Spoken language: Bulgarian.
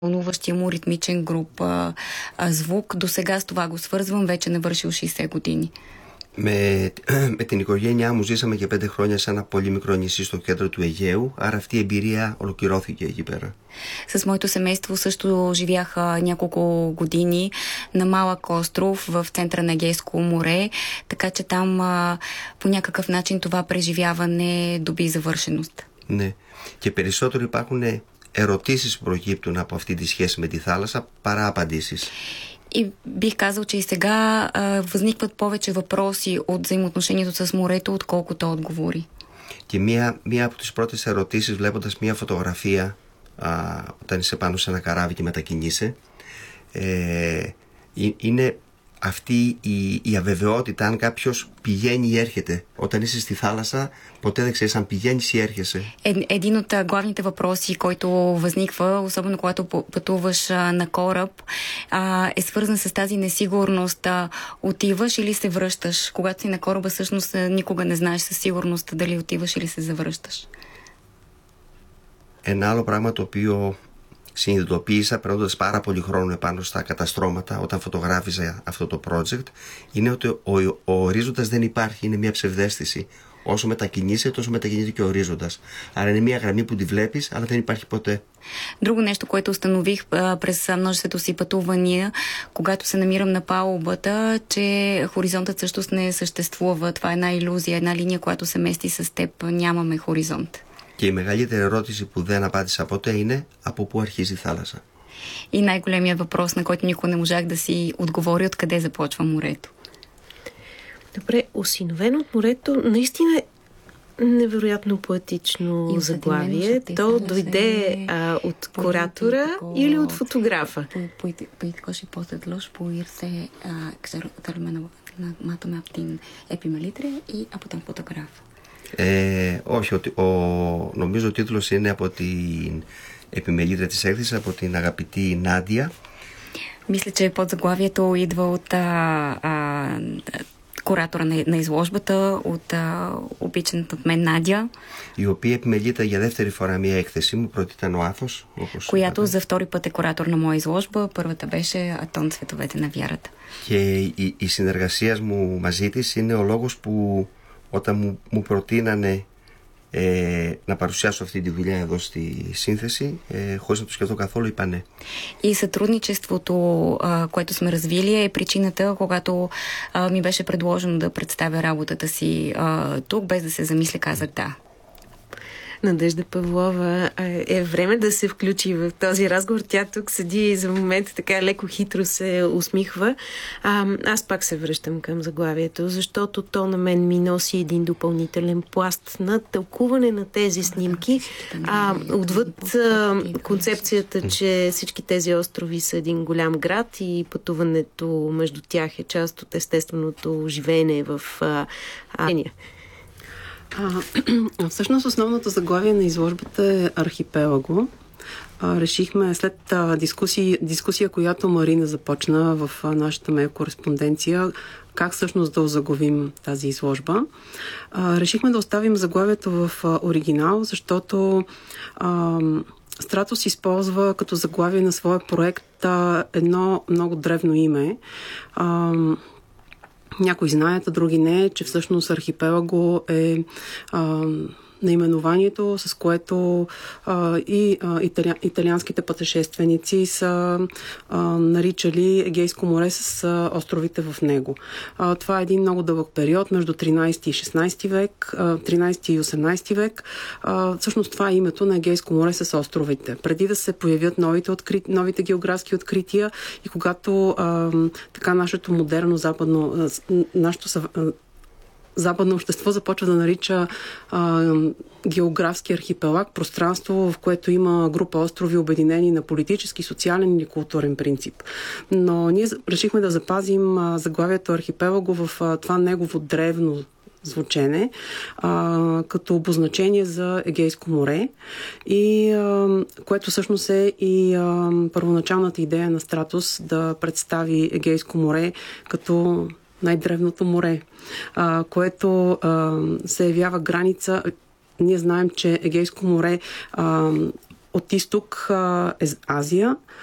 вълнуващия му ритмичен груп звук. До сега с това го свързвам, вече навършил 60 години. Με την οικογένειά μου ζήσαμε και 5 χρόνια σε ένα πολύ μικρό νησί στο κέντρο του Αιγαίου, άρα αυτή η εμπειρία ολοκληρώθηκε εκεί πέρα. С моето семейство също живях няколко години на малък остров в центъра на Егейско море, така че там по някакъв начин това преживяване доби завършеност. Ναι. Και περισσότερο υπάρχουν ερωτήσεις που προκύπτουν από αυτή τη σχέση με τη θάλασσα παρά απαντήσεις. И бих казал, че и сега възникват повече въпроси от взаимоотношението с морето, отколкото отговори. Και μία από τις πρώτες ερωτήσεις, βλέποντας μία φωτογραφία όταν είσαι πάνω σε ένα καράβι και μετακινείσαι, είναι αυτή η αβεβαιότητα αν κάποιος πηγαίνει ή έρχεται. Όταν είσαι στη θάλασσα, ποτέ δεν ξέρεις αν πηγαίνεις ή έρχεσαι. Един от главните въпроси, който възниква, особено когато пътуваш на кораб, е свързан с тази несигурност. Отиваш или се връщаш? Когато си на кораба, всъщност никога не знаеш със сигурност дали отиваш или се завръщаш. Ένα άλλο πράγμα το οποίο συνειδητοποίησα περνώντας πάρα πολύ χρόνο επάνω στα καταστρώματα όταν φωτογράφιζα αυτό το project είναι ότι ο ορίζοντας δεν υπάρχει, είναι μια ψευδαίσθηση. Όσο μετακινείσαι, τόσο μετακινείται και ο ορίζοντας. Άρα είναι μια γραμμή που τη βλέπεις, αλλά δεν υπάρχει ποτέ. Друго нещо, което установих през множеството си пътувания, когато се намирам на палубата, че хоризонтът всъщност не съществува. Това е една илюзия, една линия, която се мести с теб. Нямаме хоризонт. Και η μεγαλύτερη ερώτηση που δεν απάντησα ποτέ είναι από πού αρχίζει η θάλασσα. И най-големият въпрос, на който никога не можах да си отговори, откъде започва морето. Добре, осиновен от морето, наистина е невероятно поетично заглавие. То дойде от κουратора или от фотографа? Ποιτικός υπόθετλος που ήρθε, ξέρω, θέλουμε να μάθουμε από την επιμελήτρια ή από τον φωτογράφο. Όχι, νομίζω ο τίτλος είναι από την επιμελήτρια της έκθεσης, από την αγαπητή Νάντια. Мисля, че подзаглавието идва от куратора на изложбата, от обичаната от мен Надя. Η οποία επιμελείται για δεύτερη φορά μια έκθεση μου, πρώτη ήταν ο Άθος. Която за втори път е куратор на моя изложба, първата беше Атон цветовете на вярата. Και η συνεργασία μου μαζί της είναι ο λόγος που όταν μου προτείνανε να παρουσιάσω αυτή τη δουλειά εδώ στη σύνθεση, χωρίς να το σκεφτώ καθόλου, είπα ναι. И сътрудничеството, което сме развили, е причината, когато ми беше предложено да представя работата си тук, без да се замисля, казах да. Надежда Павлова, е време да се включи в този разговор. Тя тук седи и за момент така леко хитро се усмихва. Аз пак се връщам към заглавието, защото то на мен ми носи един допълнителен пласт на тълкуване на тези снимки. Отвъд концепцията, че всички тези острови са един голям град и пътуването между тях е част от естественото живеене в Ания. Всъщност основното заглавие на изложбата е Архипелаго. Решихме след дискусия, която Марина започна в нашата мейл кореспонденция, как всъщност да озаглавим тази изложба. Решихме да оставим заглавието в оригинал, защото Стратос използва като заглавие на своя проект едно много древно име. Някои знаят, а други не, че всъщност Архипелаго е наименованието, с което италианските пътешественици са наричали Егейско море с островите в него. Това е един много дълъг период между 13 и 16 век, 13 и 18 век. Всъщност това е името на Егейско море с островите. Преди да се появят новите географски открития и когато така нашето модерно западно общество започва да нарича географски архипелаг пространство, в което има група острови, обединени на политически, социален или културен принцип. Но ние решихме да запазим заглавието архипелаго в това негово древно звучене, като обозначение за Егейско море, и което всъщност е и първоначалната идея на Стратос да представи Егейско море като най-древното море, което се явява граница. Ние знаем, че Егейско море От изток е Азия,